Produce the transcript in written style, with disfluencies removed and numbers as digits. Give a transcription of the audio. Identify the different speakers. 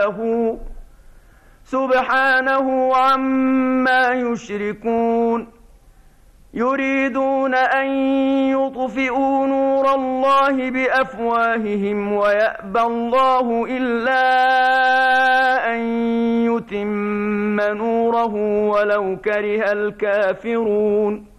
Speaker 1: سبحانه عما يشركون يريدون أن يطفئوا نور الله بأفواههم ويأبى الله إلا أن يتم نوره ولو كره الكافرون